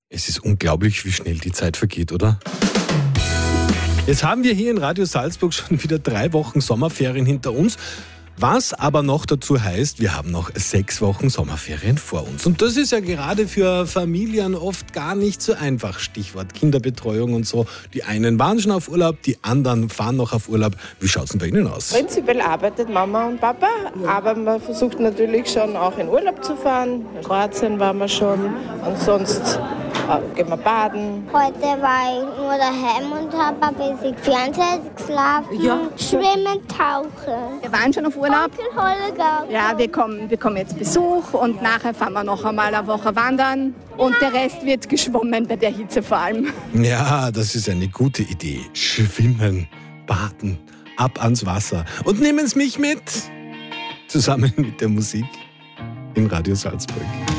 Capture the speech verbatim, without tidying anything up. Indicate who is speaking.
Speaker 1: Es ist unglaublich, wie schnell die Zeit vergeht, oder? Jetzt haben wir hier in Radio Salzburg schon wieder drei Wochen Sommerferien hinter uns. Was aber noch dazu heißt, wir haben noch sechs Wochen Sommerferien vor uns. Und das ist ja gerade für Familien oft gar nicht so einfach. Stichwort Kinderbetreuung und so. Die einen waren schon auf Urlaub, die anderen fahren noch auf Urlaub. Wie schaut es denn bei Ihnen aus?
Speaker 2: Prinzipiell arbeitet Mama und Papa, aber man versucht natürlich schon auch in Urlaub zu fahren. In Kroatien waren wir schon und sonst äh, gehen wir baden.
Speaker 3: Heute war ich nur daheim und habe ein bisschen Fernsehen geschlafen,
Speaker 4: Ja.
Speaker 3: schwimmen, tauchen.
Speaker 4: Wir waren schon auf Urlaub. Ja, wir kommen, bekommen jetzt Besuch und nachher fahren wir noch einmal eine Woche wandern. Und der Rest wird geschwommen, bei der Hitze vor allem.
Speaker 1: Ja, das ist eine gute Idee. Schwimmen, baden, ab ans Wasser. Und nehmen Sie mich mit. Zusammen mit der Musik in Radio Salzburg.